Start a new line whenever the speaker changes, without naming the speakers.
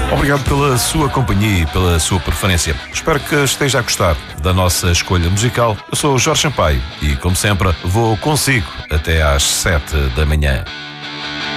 Obrigado pela sua companhia e pela sua preferência. Espero que esteja a gostar da nossa escolha musical. Eu sou o Jorge Sampaio e, como sempre, vou consigo até às 7 da manhã.